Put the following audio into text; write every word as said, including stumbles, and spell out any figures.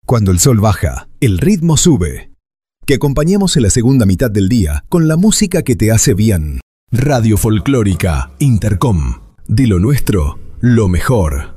Cuando el sol baja, el ritmo sube. Que acompañemos en la segunda mitad del día con la música que te hace bien. Radio Folclórica Intercom. De lo nuestro, lo mejor.